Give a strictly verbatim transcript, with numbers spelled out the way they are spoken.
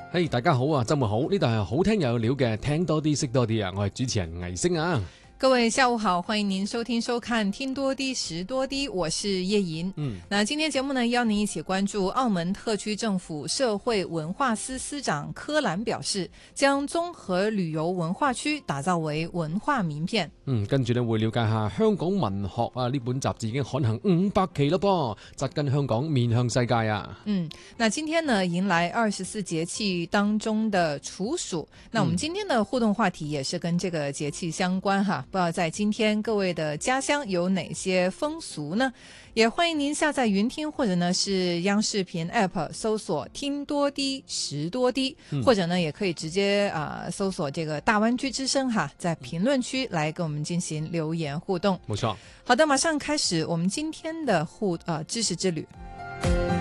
嘿、hey, 大家好啊，周末好，呢度係好聽又有料嘅，聽多啲識多啲啊，我係主持人魏星啊。 各位下午好，歡迎您收聽收看聽多啲識多啲，我是葉瑩。嗯，那今天節目呢，邀您一起關注澳門特區政府社會文化司司長柯蘭表示，將綜合旅遊文化區打造為文化名片。 嗯，跟住呢會了解下香港文學啊，呢本雜誌已經刊行五百期咯噃，扎根香港面向世界啊。 嗯，那今天呢迎來二十四節氣當中的處暑，那我們今天的互動話題也是跟這個節氣相關哈。不知道在今天各位的家鄉有哪些風俗呢？也歡迎您下載雲聽或者呢是央視頻 App 搜索聽多啲識多啲，嗯、或者呢也可以直接啊、呃、搜索這個大灣區之聲哈，在評論區來跟我們進行留言互動。 冇錯。 好的，馬上開始我們今天的互呃知識之旅。